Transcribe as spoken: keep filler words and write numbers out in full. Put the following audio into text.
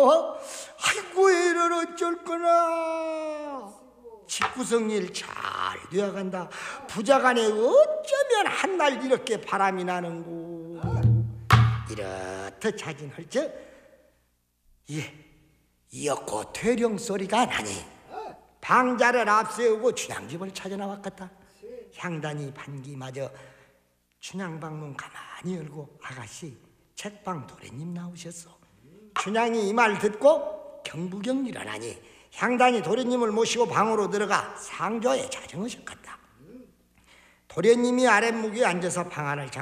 아이고 아이고 이럴 어쩔 거나. 집구성일 잘 되어간다. 부자간에 어쩌면 한날 이렇게 바람이 나는고. 이렇듯 자진 헐적 예, 이었고 퇴령 소리가 나니 방자를 앞세우고 춘향집을 찾아 나왔겠다. 향단이 반기마저 춘향방 문 가만히 열고 아가씨 책방 도련님 나오셨어. 춘향이 이 말 듣고 경부경 일어나니 향단이 도련님을 모시고 방으로 들어가 상조에 자정하셨겠다. 도련님이 아랫목에 앉아서 방안을